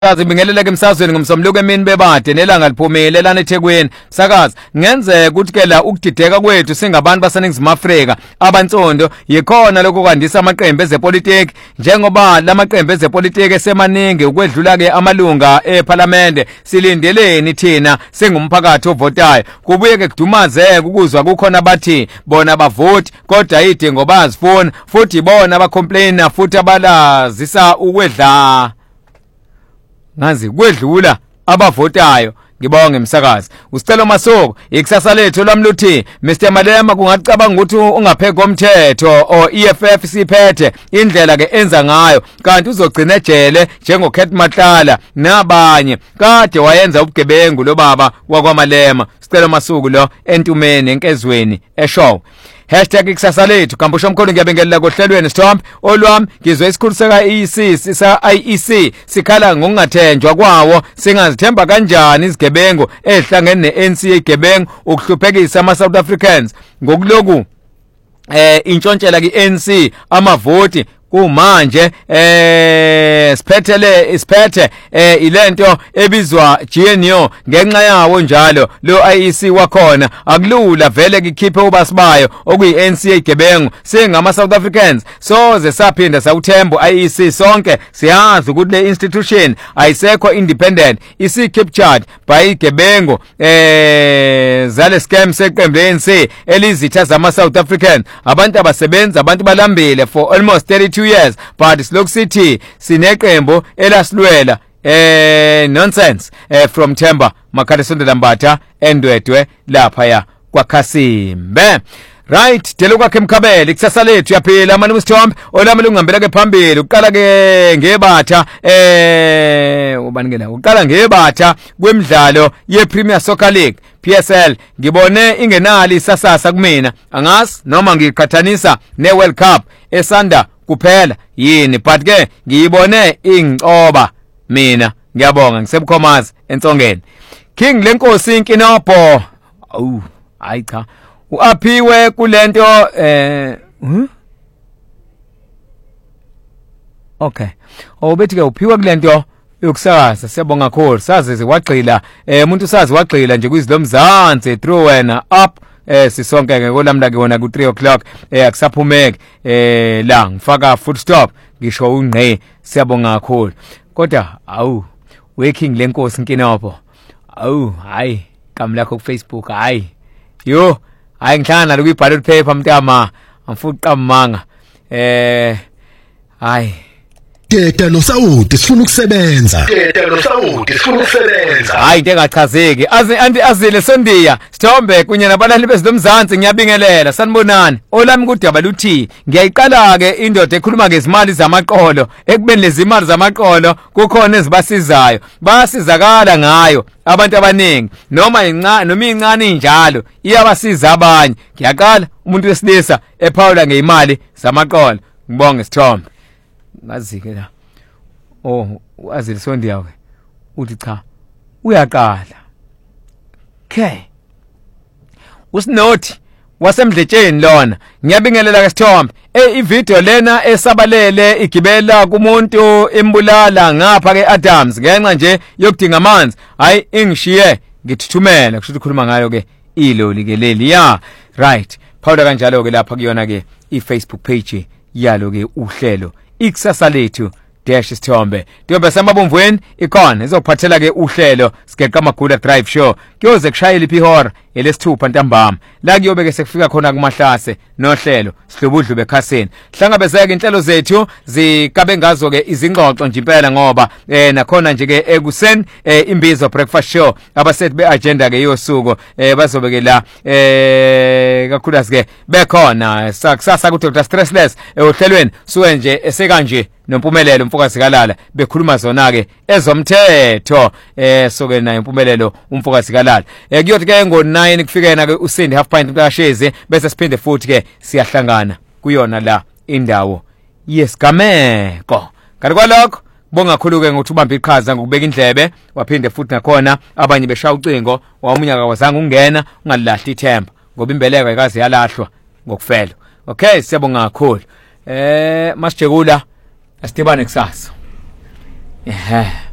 Kazi bingeleleke emsazweni ngomsomluko emini bebade nelanga liphumile lana eThekwini sakazi ngenzeka ukuthi ke la ukudideka kwethu singabantu baseNingizimu Afrika abantsondo yikhona lokho kwandisa amaqembu ezepolitiki njengoba lamaqembu ezepolitiki esemaningi ukwedlula ke amalunga eParliament silindeleni thina singumphakathi ovotayo kubuye ke kudumazeke ukuzwa kukhona abathi bona bavoti kodwa idingo bazifuna futhi bona abacomplaina futhi abalazisa ukwedla ngazi kwedlula abavotayo ngibonge emsakazi usicelo masoko ikusasa lethu lamluthi Mr Malema kungacabanga ukuthi ungapheka komthetho o EFF siphethe indlela ke enza ngayo kanti uzogcina ejele njengokhet Matlala nabanye kade wayenza ubugebengu lo baba wakwaMalema sicelo masuku lo entumeni enkezweni eshow #ikusasa lethu kampusho omkhulu ngiyabengelela kohlelweni Sithombe olwami ngizwe isikhulu seka EC sa IEC sikhala ngokungathenjwa kwawo singazithemba kanjani izigebengu ezihlangene neANC igebengu ukuhluphekisa ama South Africans ngokuloku intshontshela kiANC amavoti kumanje siphethe ilento ebizwa GNU ngenxa yawo njalo lo IEC wakhona akulula vele kikhiphe ubasibayo okuyiANC igebengu singama South Africans soze saphinda sawuthemba IEC sonke siyazi ukuthi le institution ayisekho independent isikhip charge by igebengu zale scam seqembu leANC elizitha zama South African abantu abasebenza abantu balambile for almost 32 years but silok city sineqembu elasilwela nonsense from Themba Makhalisondela Mbatha endwedwe lapha ya kwaKhasimbe right delo kwakhe Mkhabela ikusasa lethu yaphila manje uSithombe olami lungihambela ke phambili uqala ke ngebatha ubaningela uqala ngebatha kwemidlalo yePremier Soccer League PSL ngibone ingenali isasasa kumina angazi noma ngiqhathanisa neWorld Cup esanda kuphela yini but ke ngiyibone ingcoba mina ngiyabonga ngisebukhomazi entsongeni King lenkosi inkinopho awu hayi cha uaphiwe kulento okay obethi ke uphiwe kulento yokusakaza siyabonga kakhulu saze ziwagxila umuntu sazi wagxila nje kwizilomzansi through wena up sisonke ke kolamla ke wona ku 3 o'clock akusaphumeki la ngifaka full stop ngisho ungqe siyabonga kakhulu kodwa awu working lenkosi inkinopho awu hayi kami lakho ku Facebook hayi yo hayi ngihlangana lokwi ballot paper mntama amfuqa qamanga hayi Teta noSawuti sifuna ukusebenza hayi into engachazeki azile sondiya Sithombe kunye nabalali bezilomzansi ngiyabingelela sanibonani olami kudaba luthi ngiyayiqala ke indoda ekhuluma ngezimali zamaqolo ekubeni lezi imali zamaqolo kukhona ezibasizayo basizakala ngayo abantu abaningi noma incane injalo iyabasiza abanye ngiyaqala umuntu wesilisa ephawula ngeimali zamaqolo ngibonge Sithombe ngazike la azile sondiya ke uthi cha uyaqala okay usinothi wasemdletsheni lona ngiyabingelela ke Sithombe ivideo lena esabalele igibela kumuntu embulala ngapha ke Adams ngenxa nje yokudinga amanzi hayi ingishiye ngithuthumela kusho ukukhuluma ngayo ke iloli ke leli ya right phawula kanjalo ke lapha kuyona ke iFacebook page yalo ke uhlelo ikusasa lethu Sithombe Ntombe samabomvweni ikhona izophathela ke uhlelo sigeqa amagula drive show kuyoze kushayela iphihora elesithupha ntambama la kuyobe ke sekufika khona kumahlase nohlelo sihlobudlu bekhasini hlangabezeke inhlelo zethu zikabe ngazo ke izingxoxo nje impela ngoba nakhona nje ke ekuseni imbizo breakfast show abasethi beagenda ke yosuku bazobe ke la kakhulu ke bekhona sakusasa ku Dr Stressless ohlelweni suke nje esekanje nompumelelo umfokazi kalala bekhuluma zona ke ezomthetho soke nayo impumelelo umfokazi kalala kuyothi ke ngo9 kufikena ke uSindi half pint mntasheze bese siphinde futhi ke siyahlangana kuyona la indawo yesigameko kanti kwalokho bonga kakhulu ke ngokuthi ubambe iqhaza ngokubeka indlebe waphinde futhi nakhona abanye beshaya ucingo wamunyaka wazange ungena ungalahli ithemba ngoba imbeleko ayikazi yalahlwa ngokufela okay siyabonga kakhulu masijekula asidibane kusasa